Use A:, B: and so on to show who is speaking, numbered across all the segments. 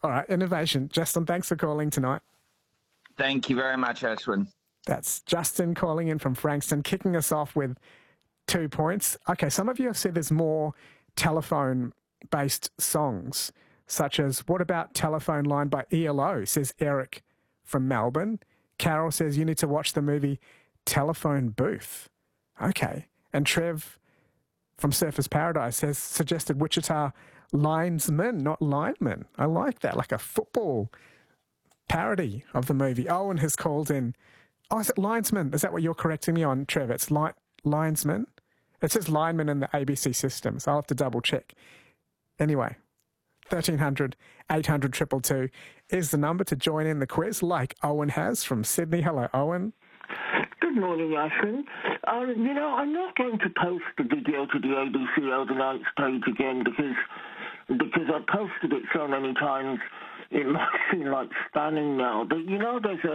A: All right, innovation. Justin, thanks for calling tonight.
B: Thank you very much, Ashwin.
A: That's Justin calling in from Frankston, kicking us off with 2 points. Okay, some of you have said there's more telephone-based songs, such as What About Telephone Line by ELO, says Eric from Melbourne. Carol says you need to watch the movie Telephone Booth. Okay. And Trev from Surfers Paradise has suggested Wichita Linesman, not Lineman. I like that, like a football parody of the movie. Owen has called in. Oh, is it Linesman? Is that what you're correcting me on, Trev? It's Linesman? It says lineman in the ABC system, so I'll have to double check. Anyway, 1300 800 222 is the number to join in the quiz, like Owen has from Sydney. Hello, Owen.
C: Good morning, Ashwin. I'm not going to post the video to the ABC Overnight page again because I've posted it so many times it might seem like spamming now. But there's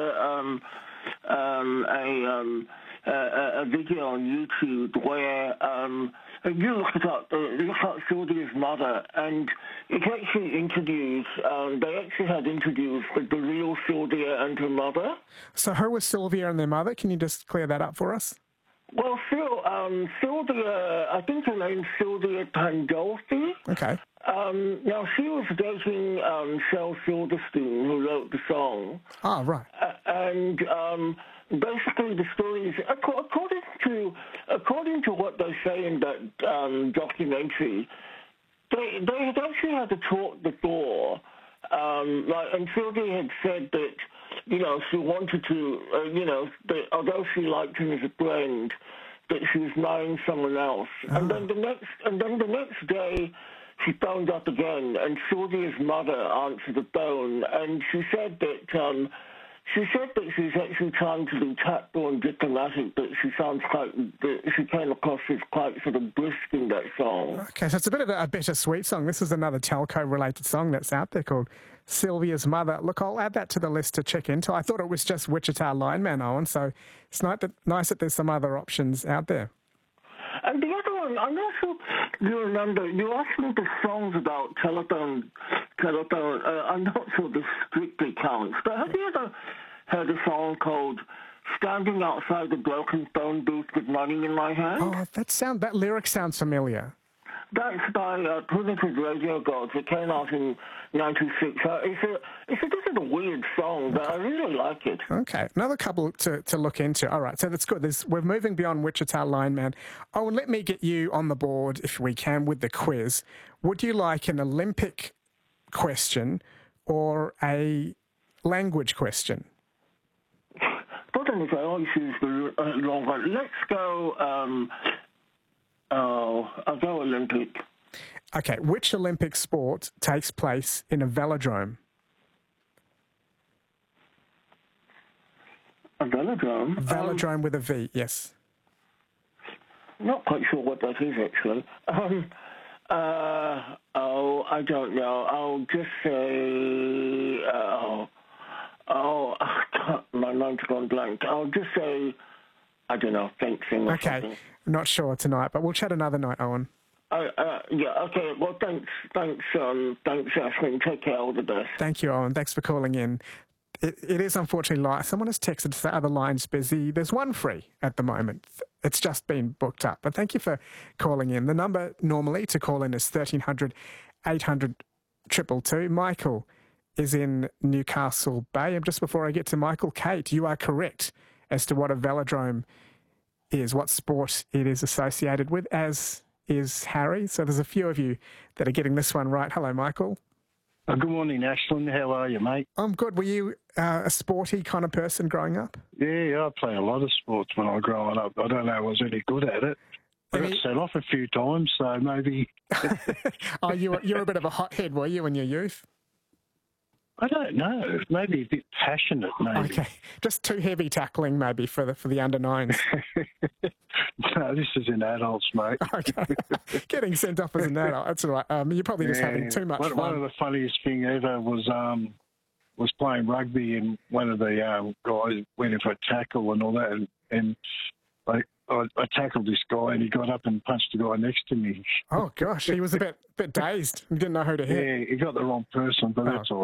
C: a video on YouTube where you look it up. It looks like Sylvia's mother, and it actually interviews. They actually had interviews with the real Sylvia and her mother.
A: So who was Sylvia and their mother? Can you just clear that up for us?
C: Well, Sylvia, I think her name's Sylvia Pandolfi.
A: Okay.
C: Now, she was dating Shel Silverstein, who wrote the song.
A: Oh, right.
C: And basically the story is, according to what they say in that documentary, they had actually had a talk before, and Sylvia had said that, she wanted to, that although she liked him as a friend, that she was marrying someone else. Oh. And then the next day, she phoned up again, and Sylvia's mother answered the phone, and she said that she was actually trying to be tactful and diplomatic, but she came across as quite sort of brisk in that song.
A: Okay, so it's a bit of a bittersweet song. This is another telco-related song that's out there called Sylvia's Mother. Look, I'll add that to the list to check into. I thought it was just Wichita Lineman, Owen, so it's nice that there's some other options out there.
C: And the other one, I'm not sure you remember, you asked me the songs about telephone, I'm not sure this strictly counts, but have you ever heard a song called Standing Outside the Broken Phone Booth with Money in My Hand?
A: Oh, that lyric sounds familiar.
C: That's by Primitive Radio Gods. It came out in 96. It's a bit of a weird song, but I really like it.
A: Okay, another couple to look into. All right, so that's good. We're moving beyond Wichita Lineman. Oh, and let me get you on the board, if we can, with the quiz. Would you like an Olympic question or a language question?
C: Problem is I always use the long one. Let's go... I'll go Olympic.
A: Okay, which Olympic sport takes place in a velodrome?
C: A velodrome?
A: Velodrome with a V, yes.
C: Not quite sure what that is, actually. I don't know. I'll just say... my mind's gone blank. I'll just say... I don't know, fencing or something.
A: Not sure tonight, but we'll chat another night, Owen.
C: Yeah, okay. Well, thanks, Ashwin. Take care, all the best.
A: Thank you, Owen. Thanks for calling in. It is unfortunately live. Someone has texted to the other line's busy. There's one free at the moment. It's just been booked up. But thank you for calling in. The number normally to call in is 1300 800 222. Michael is in Newcastle Bay. And just before I get to Michael, Kate, you are correct as to what a velodrome is, what sport it is associated with, as is Harry. So there's a few of you that are getting this one right. Hello, Michael.
D: Good morning, Ashwin. How are you, mate?
A: I'm good. Were you a sporty kind of person growing up?
D: Yeah, I play a lot of sports when I was growing up. I don't know I was any good at it. I got set off a few times, so maybe...
A: Oh, you're a bit of a hothead, were you, in your youth?
D: I don't know. Maybe a bit passionate, maybe.
A: Okay. Just too heavy tackling, maybe, for the under-9s.
D: No, this is in adults, mate.
A: Okay. Getting sent off as an adult, that's all right. You're probably just having too much fun.
D: One of the funniest thing ever was playing rugby, and one of the guys went in for a tackle and all that, and I tackled this guy, and he got up and punched the guy next to me.
A: Oh, gosh. He was a bit dazed. He didn't know who to hit.
D: Yeah, he got the wrong person, but that's all right.